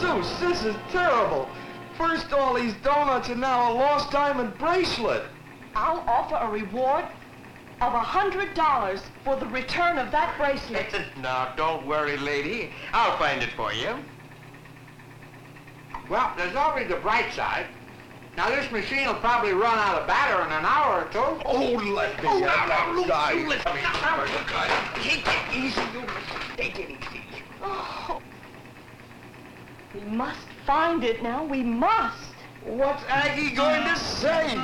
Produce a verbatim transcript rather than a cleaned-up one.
Zeus, this is terrible. First all these donuts and now a lost diamond bracelet. I'll offer a reward of a hundred dollars for the return of that bracelet. Now, don't worry, lady. I'll find it for you. Well, there's always the bright side. Now, this machine will probably run out of battery in an hour or two. Oh, let me Oh, have now, that now, guy. you listen to me. Now, take it easy, you. Take it easy. Oh. We must find it now. We must. What's Aggie going to say?